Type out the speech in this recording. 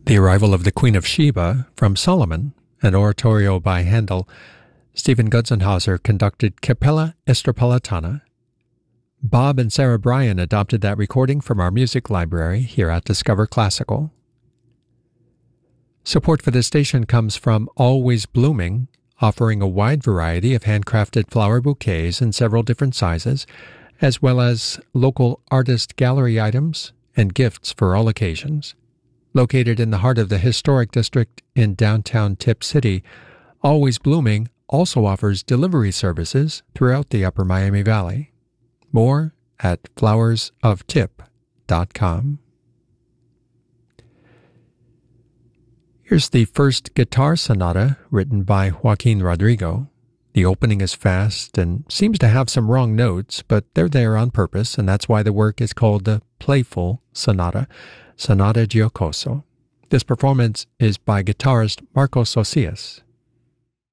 The Arrival of the Queen of Sheba from Solomon, an oratorio by Handel. Stephen Gutzenhauser conducted Capella Estropalatana. Bob and Sarah Bryan adopted that recording from our music library here at Discover Classical. Support for this station comes from Always Blooming, offering a wide variety of handcrafted flower bouquets in several different sizes, as well as local artist gallery items and gifts for all occasions. Located in the heart of the historic district in downtown Tip City, Always Blooming also offers delivery services throughout the Upper Miami Valley. More at flowersoftip.com. Here's the first guitar sonata written by Joaquin Rodrigo. The opening is fast and seems to have some wrong notes, but they're there on purpose, and that's why the work is called the Playful Sonata, Sonata Giocoso. This performance is by guitarist Marcos Osias.